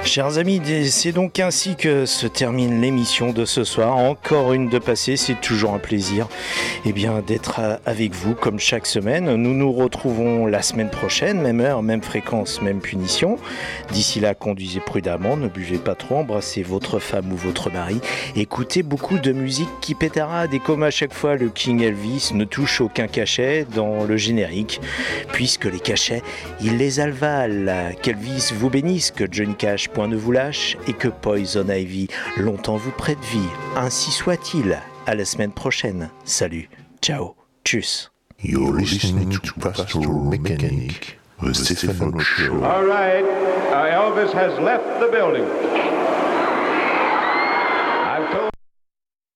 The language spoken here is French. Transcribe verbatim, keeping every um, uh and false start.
Chers amis, c'est donc ainsi que se termine l'émission de ce soir. Encore une de passée, c'est toujours un plaisir eh bien, d'être avec vous comme chaque semaine. Nous nous retrouvons la semaine prochaine, même heure, même fréquence, même punition. D'ici là, conduisez prudemment, ne buvez pas trop, embrassez votre femme ou votre mari. Écoutez beaucoup de musique qui pétarade et comme à chaque fois, le King Elvis ne touche aucun cachet dans le générique, puisque les cachets, il les alvale. Qu'Elvis vous bénisse, que Johnny Cash point ne vous lâche et que Poison Ivy longtemps vous prête vie. Ainsi soit-il. À la semaine prochaine. Salut. Ciao. Tchuss. You're listening to Pastoral Mechanic, the Stefano Show. All right. Uh, Elvis has left the building.